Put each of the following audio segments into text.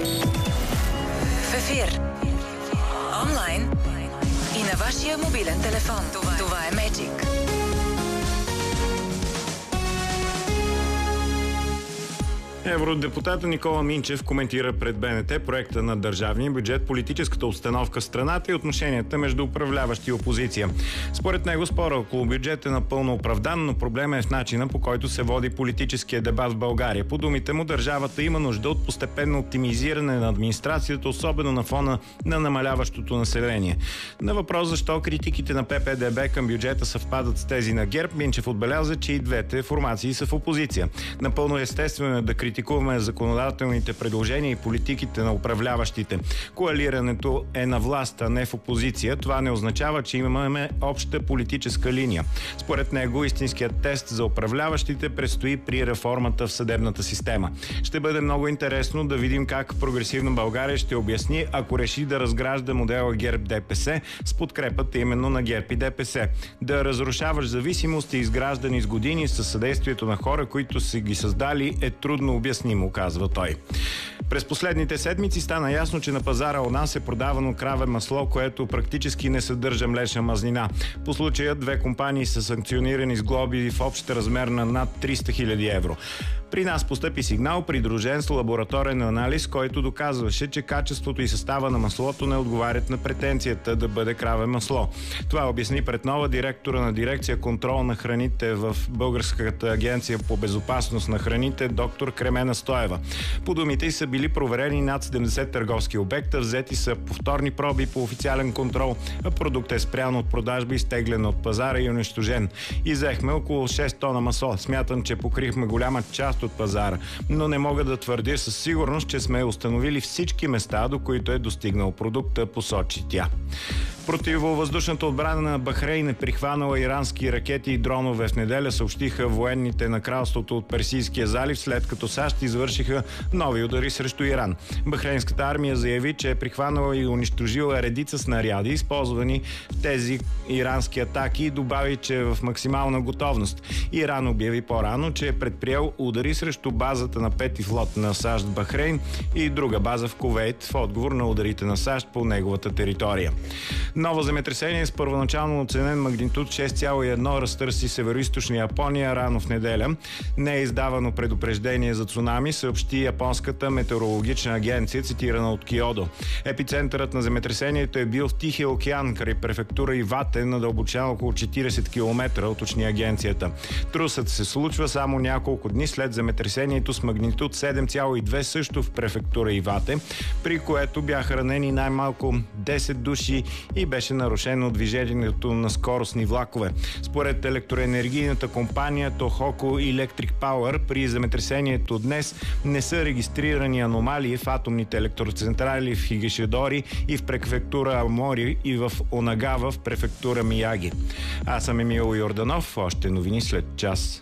В ефир. Онлайн и на вашия мобилен телефон. Това е Magic. Евродепутата Никола Минчев коментира пред БНТ проекта на държавния бюджет, политическата обстановка в страната и отношенията между управляващи и опозиция. Според него спора около бюджет е напълно оправдан, но проблема е в начина, по който се води политическия дебат в България. По думите му, държавата има нужда от постепенно оптимизиране на администрацията, особено на фона на намаляващото население. На въпрос защо критиките на ППДБ към бюджета съвпадат с тези на ГЕРБ, Минчев отбеляза, че и двете формации са в опозиция. Напълно естествено е да критикуваме законодателните предложения и политиките на управляващите. Коалирането е на власт, а не в опозиция. Това не означава, че имаме обща политическа линия. Според него, истинският тест за управляващите предстои при реформата в съдебната система. Ще бъде много интересно да видим как Прогресивна България ще обясни, ако реши да разгражда модела ГЕРБ-ДПС с подкрепата именно на ГЕРБ и ДПС. Да разрушаваш зависимости, изграждани с години със съдействието на хора, които са ги създали, е трудно обяснимо, казва той. През последните седмици стана ясно, че на пазара у нас е продавано краве масло, което практически не съдържа млечна мазнина. По случая две компании са санкционирани с глоби в общ размер на над 300 000 евро. При нас постъпи сигнал, придружен с лабораторен анализ, който доказваше, че качеството и състава на маслото не отговарят на претенцията да бъде краве масло. Това обясни пред нова директора на дирекция контрол на храните в Българската агенция по безопасност на храните доктор Кремена Стоева. По думите й са били проверени над 70 търговски обекта, взети са повторни проби по официален контрол, а продукт е спрян от продажба, изтеглен от пазара и унищожен. Иззехме около 6 тона масло. Смятам, че покрихме голяма част от пазара, но не мога да твърдя със сигурност, че сме установили всички места, до които е достигнал продукта, посочи тя. Противовъздушната отбрана на Бахрейн е прихванала ирански ракети и дронове в неделя, съобщиха военните на кралството от Персийския залив, след като САЩ извършиха нови удари срещу Иран. Бахрейнската армия заяви, че е прихванала и унищожила редица снаряди, използвани в тези ирански атаки, и добави, че е в максимална готовност. Иран обяви по-рано, че е предприел удари срещу базата на пети флот на САЩ в Бахрейн и друга база в Кувейт в отговор на ударите на САЩ по неговата територия. Ново земетресение с първоначално оценен магнитуд 6,1 разтърси североизточна Япония рано в неделя. Не е издавано предупреждение за цунами, съобщи японската метеорологична агенция, цитирана от Киодо. Епицентърът на земетресението е бил в Тихия океан, край префектура Ивате, на дълбочина около 40 км, уточни агенцията. Трусът се случва само няколко дни след земетресението с магнитуд 7,2 също в префектура Ивате, при което бяха ранени най-малко 10 души и беше нарушено движението на скоростни влакове. Според електроенергийната компания Tohoku Electric Power, при земетресението днес не са регистрирани аномалии в атомните електроцентрали в Хигашидори и в префектура Амори и в Онагава в префектура Мияги. Аз съм Емил Йорданов. Още новини след час.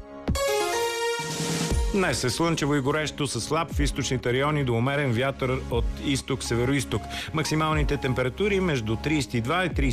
Днес е слънчево и горещо със слаб в източните райони до умерен вятър от изток-североизток. Максималните температури между 32 и